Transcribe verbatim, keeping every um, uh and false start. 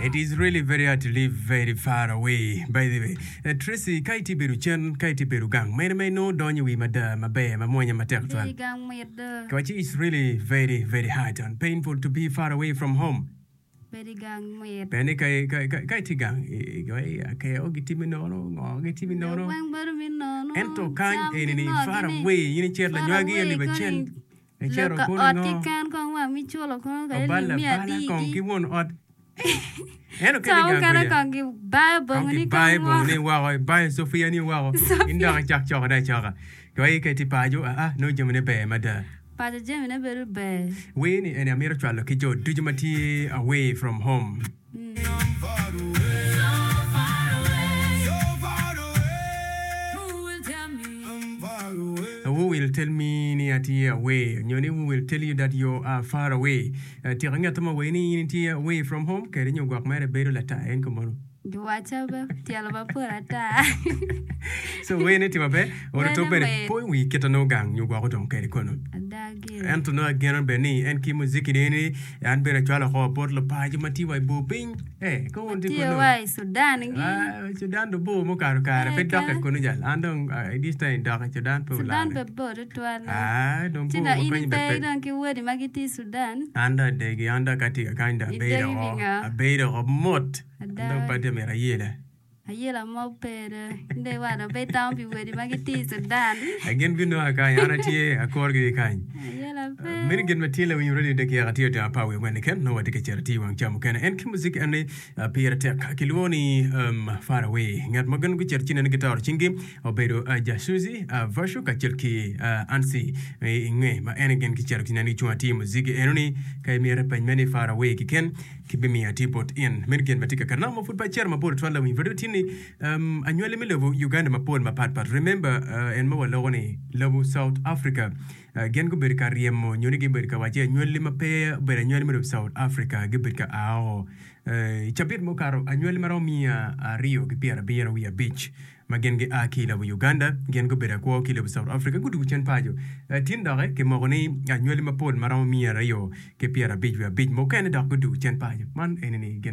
It is really very hard to live very far away, by the way. Uh, Tracy, kaiti beru chen, kaiti beru gang. May may no donye wi mada, mabe, mamonya matektuan. Kawachi is really very, very hard and painful to be far away from home. Very gang made. Penny kai kai kai tigang. Kai ogiti minoro, ogiti minoro. Ento kan any far away. You need la nyagi a liba chen. A chair of Kong can come with Cholo Kong. Bala bala kong ki won odd. Eno kan kan kan give Bible ni Bible ni wa Bible Sophia ni wa. Inda jak chok da chok. Kai kai ti pa jo ah no jemne be mada. Pa the jemne be be. We ni en amira chwalo ki jo dujumati away from home. Who will tell me ni ati away? Nyoni who will tell you that you are far away? Tiranga tama way ni ni away from home. Kaya nyo gwak mere beru lata en kumono. Duwacha ba tiala ba purata. So we ni tiba be or to be po we kita no gang nyo gwak don kaya kono. Adagi. En to no again be ni en ki muziki ni en be chwala ho port lo pa jumati wa bo ping. Eh ko on ti kono. Ti wa Sudan ngi. Ah Sudan do bo mo karu kara pe dok kono jal. Andong this time dok Sudan po la. Sudan be bo de twala. Ah don't bo mo pe be don ki wodi magiti Sudan. Anda de gi anda kati kinda be do a be do mot. Don't pade me rayela. Ayela mo pere. Nde wa do be town bi wodi magiti Sudan. Again we know akai ana tie akorgi kai. Ayela pe. Many get material when you really de kia tia ta power when can no what de charity wan cham kan en ki music and appear tek kiloni um far away ngat magan ku cherchi ne guitar chingi obedo jasuzi vashu ka cherki ansi nge ma en again ki cherki ne chuati music enoni kai mi repen many far away ki ken ki bi mi ati pot in mergen batika kana mo football chair ma bol twala wi video tini um annually mi levo Uganda ma pol ma pat pat remember en mo lawoni levo South Africa gen go berka riemo nyoni ge berka waje nyoli mape bere nyoli mo South Africa ge berka ao chapit mo karo anyoli maro mia Rio ge piera biera wi beach magen ge akila bu Uganda gen go berka ko kila bu South Africa gudu chen pajo tin dare ke mo ni anyoli mapol maro mia Rio ge piera beach wi beach mo Canada gudu chen pajo man eneni gen